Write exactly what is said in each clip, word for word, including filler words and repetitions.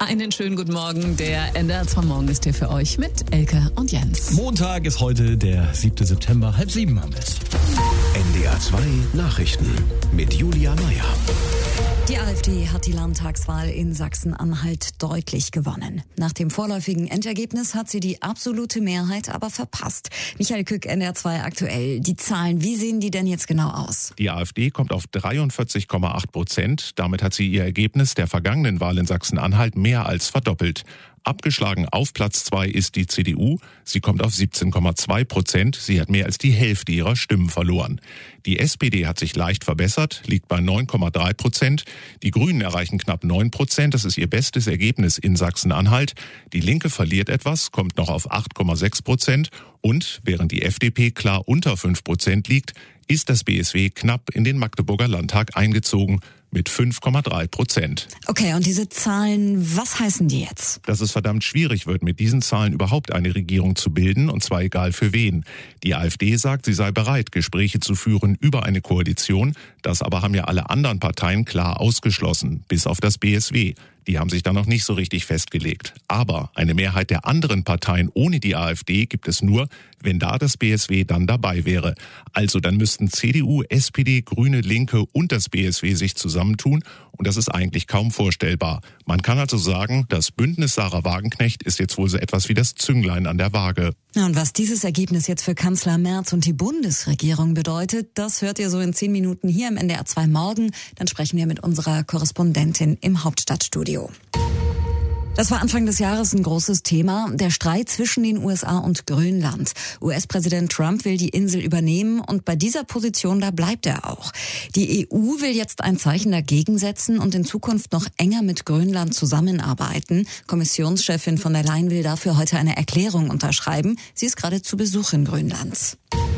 Einen schönen guten Morgen. Der N D R zwei Morgen ist hier für euch mit Elke und Jens. Montag ist heute der siebte September, halb sieben haben wir es. N D R zwei Nachrichten mit Julia Meyer. Die AfD hat die Landtagswahl in Sachsen-Anhalt deutlich gewonnen. Nach dem vorläufigen Endergebnis hat sie die absolute Mehrheit aber verpasst. Michael Kück, N D R zwei aktuell. Die Zahlen, wie sehen die denn jetzt genau aus? Die AfD kommt auf dreiundvierzig Komma acht Prozent. Damit hat sie ihr Ergebnis der vergangenen Wahl in Sachsen-Anhalt mehr als verdoppelt. Abgeschlagen auf Platz zwei ist die C D U. Sie kommt auf siebzehn Komma zwei Prozent. Sie hat mehr als die Hälfte ihrer Stimmen verloren. Die S P D hat sich leicht verbessert, liegt bei neun Komma drei Prozent. Die Grünen erreichen knapp neun Prozent. Das ist ihr bestes Ergebnis in Sachsen-Anhalt. Die Linke verliert etwas, kommt noch auf acht Komma sechs Prozent. Und während die F D P klar unter fünf Prozent liegt, ist das B S W knapp in den Magdeburger Landtag eingezogen mit fünf Komma drei Prozent. Okay, und diese Zahlen, was heißen die jetzt? Dass es verdammt schwierig wird, mit diesen Zahlen überhaupt eine Regierung zu bilden, und zwar egal für wen. Die AfD sagt, sie sei bereit, Gespräche zu führen über eine Koalition. Das aber haben ja alle anderen Parteien klar ausgeschlossen, bis auf das B S W. Die haben sich da noch nicht so richtig festgelegt. Aber eine Mehrheit der anderen Parteien ohne die AfD gibt es nur, wenn da das B S W dann dabei wäre. Also dann müssten C D U, S P D, Grüne, Linke und das B S W sich zusammentun. Und das ist eigentlich kaum vorstellbar. Man kann also sagen, das Bündnis Sarah Wagenknecht ist jetzt wohl so etwas wie das Zünglein an der Waage. Und was dieses Ergebnis jetzt für Kanzler Merz und die Bundesregierung bedeutet, das hört ihr so in zehn Minuten hier im N D R zwei Morgen. Dann sprechen wir mit unserer Korrespondentin im Hauptstadtstudio. Das war Anfang des Jahres ein großes Thema, der Streit zwischen den U S A und Grönland. U S-Präsident Trump will die Insel übernehmen und bei dieser Position, da bleibt er auch. Die E U will jetzt ein Zeichen dagegen setzen und in Zukunft noch enger mit Grönland zusammenarbeiten. Kommissionschefin von der Leyen will dafür heute eine Erklärung unterschreiben. Sie ist gerade zu Besuch in Grönland.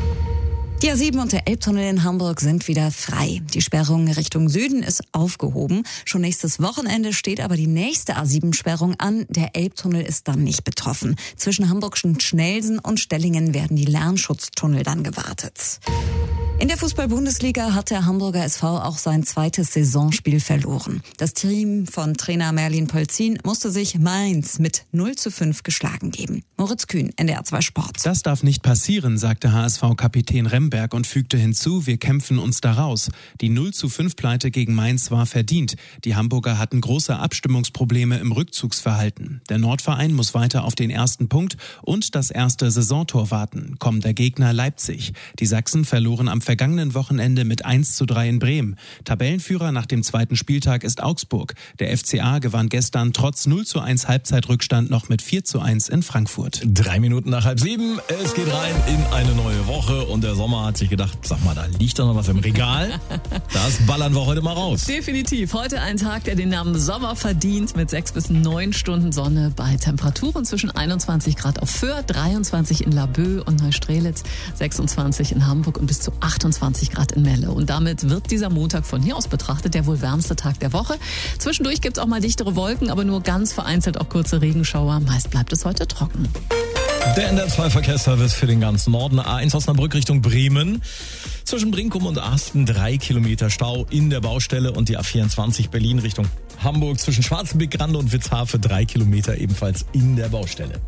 Die A sieben und der Elbtunnel in Hamburg sind wieder frei. Die Sperrung Richtung Süden ist aufgehoben. Schon nächstes Wochenende steht aber die nächste A sieben Sperrung an. Der Elbtunnel ist dann nicht betroffen. Zwischen Hamburgschen Schnelsen und Stellingen werden die Lärmschutztunnel dann gewartet. In der Fußball-Bundesliga hat der Hamburger S V auch sein zweites Saisonspiel verloren. Das Team von Trainer Merlin Polzin musste sich Mainz mit null zu fünf geschlagen geben. Moritz Kühn, N D R zwei Sport. Das darf nicht passieren, sagte H S V-Kapitän Remberg und fügte hinzu, wir kämpfen uns da raus. Die null zu fünf Pleite gegen Mainz war verdient. Die Hamburger hatten große Abstimmungsprobleme im Rückzugsverhalten. Der Nordverein muss weiter auf den ersten Punkt und das erste Saisontor warten. Kommender Gegner Leipzig. Die Sachsen verloren am vergangenen Wochenende mit eins zu drei in Bremen. Tabellenführer nach dem zweiten Spieltag ist Augsburg. Der F C A gewann gestern trotz null zu eins Halbzeitrückstand noch mit vier zu eins in Frankfurt. Drei Minuten nach halb sieben, es geht rein in eine neue Woche und der Sommer hat sich gedacht, sag mal, da liegt doch noch was im Regal. Das ballern wir heute mal raus. Definitiv. Heute ein Tag, der den Namen Sommer verdient, mit sechs bis neun Stunden Sonne bei Temperaturen zwischen einundzwanzig Grad auf Föhr, dreiundzwanzig in Laboe und Neustrelitz, sechsundzwanzig in Hamburg und bis zu achtundzwanzig Grad in Melle. Und damit wird dieser Montag von hier aus betrachtet der wohl wärmste Tag der Woche. Zwischendurch gibt es auch mal dichtere Wolken, aber nur ganz vereinzelt auch kurze Regenschauer. Meist bleibt es heute trocken. Der N D R zwei Verkehrsservice für den ganzen Norden. A eins Osnabrück Richtung Bremen. Zwischen Brinkum und Asten drei Kilometer Stau in der Baustelle und die A vierundzwanzig Berlin Richtung Hamburg zwischen Schwarzenbeck, Grande und Witzhafe drei Kilometer ebenfalls in der Baustelle.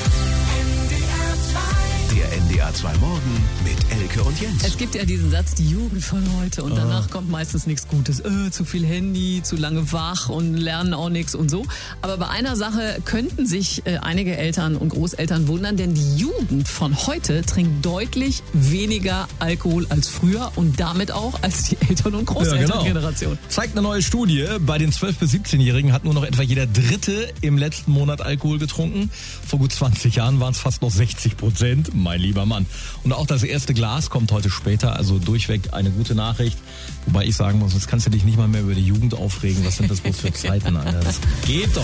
Der N D R zwei Morgen mit Elke und Jens. Es gibt ja diesen Satz, die Jugend von heute, und danach kommt meistens nichts Gutes. Äh, zu viel Handy, zu lange wach und lernen auch nichts und so. Aber bei einer Sache könnten sich äh, einige Eltern und Großeltern wundern, denn die Jugend von heute trinkt deutlich weniger Alkohol als früher und damit auch als die Eltern- und Großelterngeneration. Ja, genau. Zeigt eine neue Studie, bei den zwölf- bis siebzehnjährigen hat nur noch etwa jeder Dritte im letzten Monat Alkohol getrunken. Vor gut zwanzig Jahren waren es fast noch sechzig Prozent. Mein lieber Mann. Und auch das erste Glas kommt heute später, also durchweg eine gute Nachricht. Wobei ich sagen muss, jetzt kannst du dich nicht mal mehr über die Jugend aufregen. Was sind das bloß für Zeiten, Alter? Das geht doch